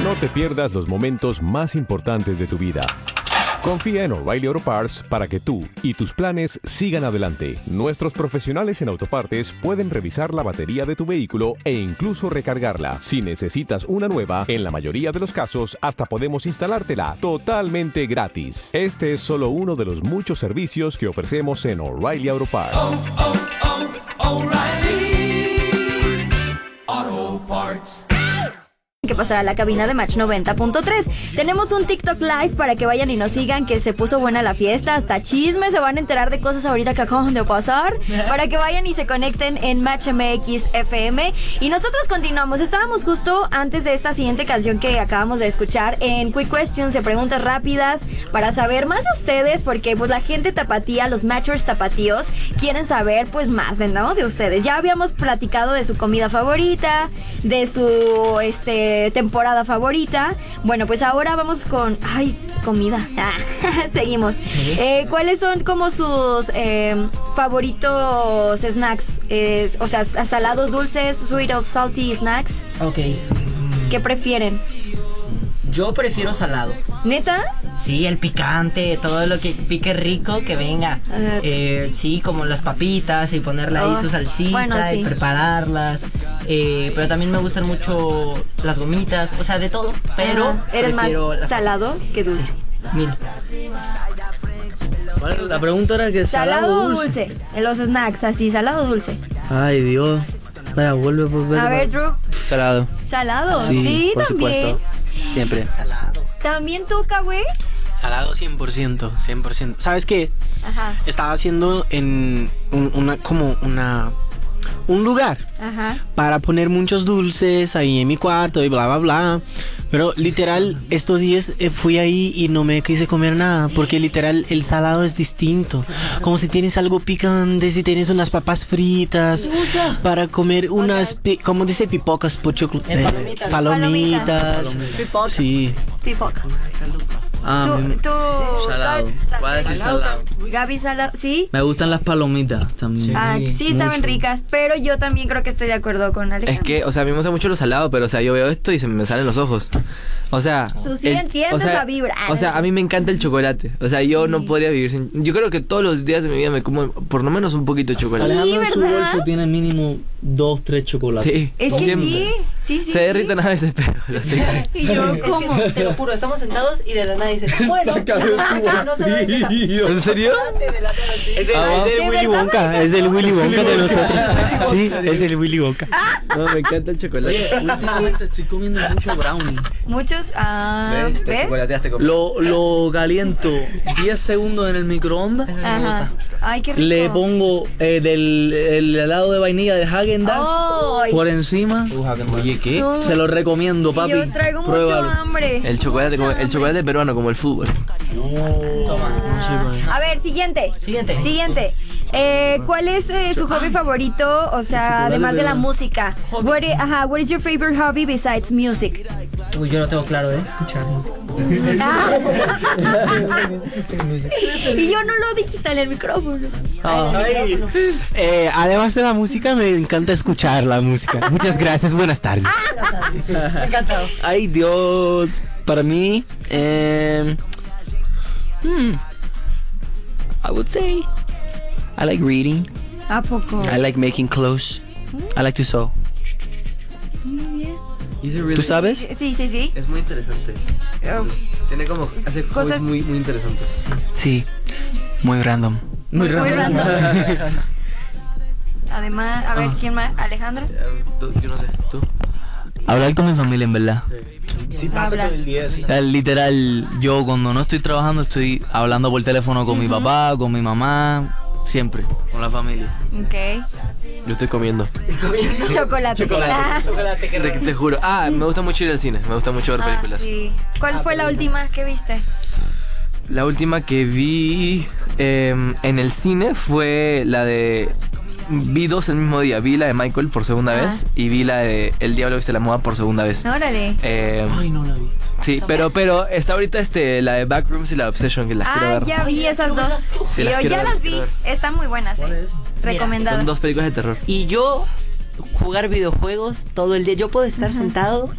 No te pierdas los momentos más importantes de tu vida. Confía en O'Reilly Auto Parts para que tú y tus planes sigan adelante. Nuestros profesionales en autopartes pueden revisar la batería de tu vehículo e incluso recargarla. Si necesitas una nueva, en la mayoría de los casos hasta podemos instalártela totalmente gratis. Este es solo uno de los muchos servicios que ofrecemos en O'Reilly Auto Parts. O'Reilly Auto Parts. Que pasará a la cabina de Match 90.3. Tenemos un TikTok Live para que vayan y nos sigan, que se puso buena la fiesta, hasta chisme, se van a enterar de cosas ahorita que acaban de pasar, para que vayan y se conecten en Match MX FM. Y nosotros continuamos, estábamos justo antes de esta siguiente canción que acabamos de escuchar en Quick Questions, de preguntas rápidas, para saber más de ustedes, porque pues la gente tapatía, los Matchers tapatíos, quieren saber pues más de ustedes. Ya habíamos platicado de su comida favorita, de su temporada favorita. Bueno, pues ahora vamos con comida. Seguimos. ¿Cuáles son como sus favoritos snacks? O sea, salados, dulces, sweet or salty snacks. Ok. ¿Qué prefieren? Yo prefiero salado. ¿Neta? Sí, el picante, todo lo que pique rico, que venga. Sí, como las papitas y ponerle ahí su salsita, bueno, sí, y prepararlas. Pero también me gustan mucho las gomitas, o sea, de todo. Pero ¿eres más salado que dulce? Sí, mil. La pregunta era que ¿salado o dulce? En los snacks, así, salado o dulce. Ay, Dios. Espera, vuelve por ver. A ver, Drew. Salado. ¿Salado? Sí, por también. Supuesto. Siempre. Salado. ¿También tú, güey? Salado 100%, 100%. ¿Sabes qué? Ajá. Estaba haciendo en un lugar para poner muchos dulces ahí en mi cuarto y bla, bla, bla. Pero literal, estos días fui ahí y no me quise comer nada, porque literal el salado es distinto. Como si tienes algo picante, si tienes unas papas fritas, para comer unas, como dice pipocas, palomitas. Pipoca. Sí. Pipoca. Tú salado. Voy a decir salado. Gaby, salado, ¿sí? Me gustan las palomitas también. Sí, saben ricas, pero yo también creo que estoy de acuerdo con Alejandro. Es que, o sea, a mí me gusta mucho lo salado, pero, o sea, yo veo esto y se me salen los ojos. O sea... Tú sí entiendes la vibra. O sea, a mí me encanta el chocolate. O sea, yo no podría vivir sin... Yo creo que todos los días de mi vida me como por lo menos un poquito de chocolate. Alejandro en su bolso tiene mínimo 2, 3 chocolates. Sí, es que siempre. Sí. Se derriten a veces, pero lo sé. Y yo, ¿cómo? Te lo juro, estamos sentados y de la nada dice, bueno, ¿En serio? Es el Willy Wonka, es el Willy Wonka de nosotros. Sí, es el Willy Wonka. No, me encanta el chocolate. Últimamente estoy comiendo mucho brownie. Muchos, Te chocolateaste con... Lo caliento 10 segundos en el microondas. Ajá. Ay, qué rico. Le pongo el helado de vainilla de Häagen-Dazs por encima. Oye, ¿qué? No. Se lo recomiendo, papi. Yo traigo Pruébalo. mucho hambre. El chocolate peruano, como el fútbol. A ver, siguiente. ¿Cuál es su hobby favorito? O sea, además de la música. What is your favorite hobby besides music? Uy, yo lo tengo claro, escuchar música. Y yo no lo dijiste en el micrófono. Además de la música, me encanta escuchar la música. Muchas gracias, buenas tardes. Me encantado. Ay, Dios. Para mí, I would say I like reading. ¿A poco? I like making clothes. I like to sew. ¿Tú sabes? Sí. Es muy interesante. Tiene como... Hace Cosas cosas muy interesantes. Sí. Muy random. Muy random. Además, a ver, ¿quién más? ¿Alejandra? Yo no sé, ¿tú? Hablar con mi familia, en verdad. Sí, pasa todo el día así. Literal, yo cuando no estoy trabajando estoy hablando por teléfono con mi papá, con mi mamá, siempre, con la familia. Ok. Yo estoy comiendo. Chocolate. Te juro. Me gusta mucho ir al cine. Me gusta mucho ver películas. Sí. ¿Cuál fue la última que viste? La última que vi en el cine fue la de... Vi 2 el mismo día. Vi la de Michael por segunda vez y vi la de El Diablo Viste la Moda por segunda vez. Órale. Ay, no la vi. Sí, pero está ahorita la de Backrooms y la de Obsession, que las quiero ver. Ya vi esas dos. Sí, Yo ya las vi. Están muy buenas, recomendadas. Son 2 películas de terror. Y yo jugar videojuegos todo el día. Yo puedo estar sentado